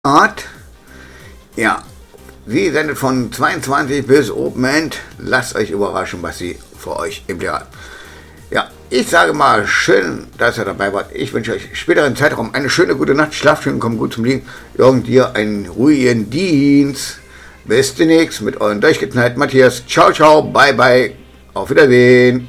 Art. Ja, sie sendet von 22 bis Open End. Lasst euch überraschen, was sie für euch im Blick hat. Ja, ich sage mal, schön, dass ihr dabei wart. Ich wünsche euch späteren Zeitraum eine schöne, gute Nacht. Schlaft schön, kommt gut zum Liegen. Jürgen, dir einen ruhigen Dienst. Bis demnächst mit euren durchgeknallten Matthias. Ciao, ciao, bye, bye. Auf Wiedersehen.